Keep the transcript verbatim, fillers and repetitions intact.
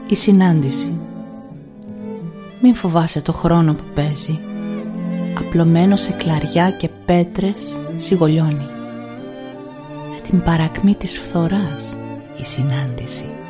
Η συνάντηση. Μην φοβάσαι το χρόνο που παίζει, απλωμένο σε κλαριά και πέτρες σιγολιώνει. Στην παρακμή της φθοράς η συνάντηση.